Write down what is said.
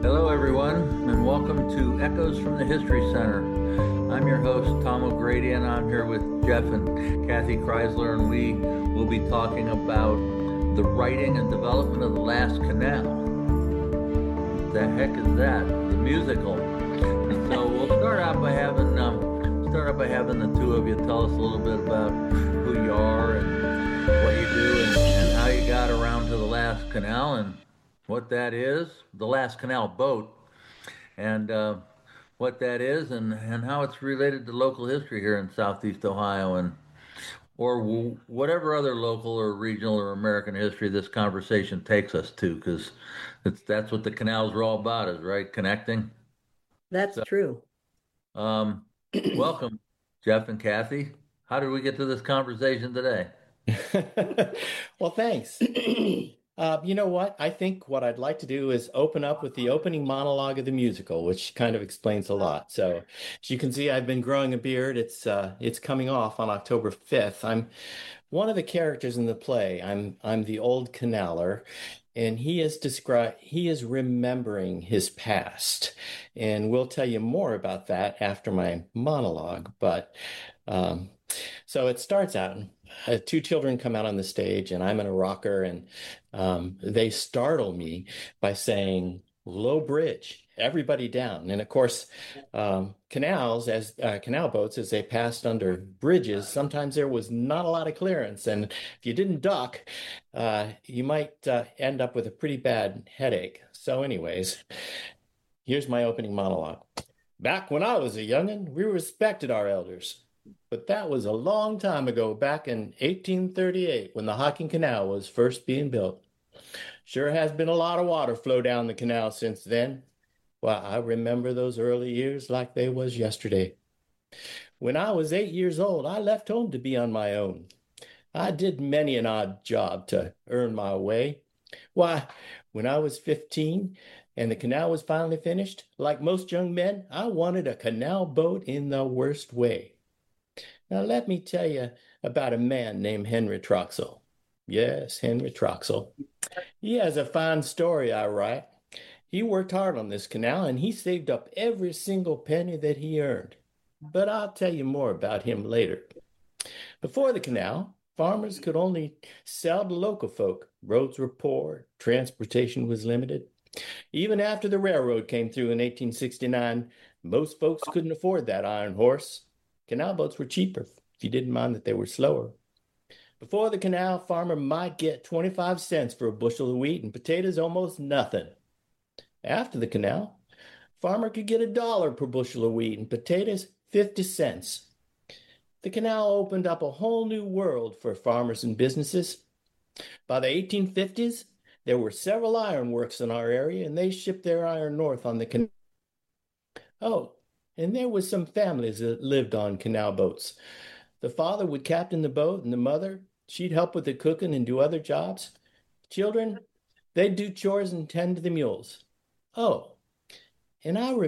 Hello, everyone, and welcome to Echoes from the History Center. I'm your host, Tom O'Grady, and I'm here with Jeff and Kathy Kreisler, and we will be talking about the writing and development of the Last Canal. What the heck is that? The musical. And so we'll start out by having the two of you tell us a little bit about who you are and what you do and how you got around to the Last Canal and what that is, the Last Canal boat, and what that is, and how it's related to local history here in Southeast Ohio, and or whatever other local or regional or American history this conversation takes us to, because that's what the canals are all about, is right, connecting. That's So, true. um, welcome, Jeff and Kathy. How did we get to this conversation today? Well, thanks. You know what? I think what I'd like to do is open up with the opening monologue of the musical, which kind of explains a lot. So, as you can see, I've been growing a beard. It's coming off on October 5th. I'm one of the characters in the play. I'm the old canaler, and he is remembering his past. And we'll tell you more about that after my monologue. But um, so it starts out. Two children come out on the stage, and I'm in a rocker, and they startle me by saying, "Low bridge, everybody down." And of course, canal boats, as they passed under bridges, sometimes there was not a lot of clearance, and if you didn't duck, you might end up with a pretty bad headache. So, anyways, here's my opening monologue. Back when I was a youngin', we respected our elders. But that was a long time ago, back in 1838, when the Hocking Canal was first being built. Sure has been a lot of water flow down the canal since then. Well, I remember those early years like they was yesterday. When I was 8 years old, I left home to be on my own. I did many an odd job to earn my way. Why, when I was 15 and the canal was finally finished, like most young men, I wanted a canal boat in the worst way. Now, let me tell you about a man named Henry Troxell. Yes, Henry Troxell. He has a fine story, I write. He worked hard on this canal and he saved up every single penny that he earned. But I'll tell you more about him later. Before the canal, farmers could only sell to local folk. Roads were poor, transportation was limited. Even after the railroad came through in 1869, most folks couldn't afford that iron horse. Canal boats were cheaper if you didn't mind that they were slower. Before the canal, farmer might get 25 cents for a bushel of wheat and potatoes almost nothing. After the canal, farmer could get $1 per bushel of wheat and potatoes 50 cents. The canal opened up a whole new world for farmers and businesses. By the 1850s, there were several iron works in our area, and they shipped their iron north on the canal. Oh, and there was some families that lived on canal boats. The father would captain the boat, and the mother, she'd help with the cooking and do other jobs. Children, they'd do chores and tend to the mules. Oh, and I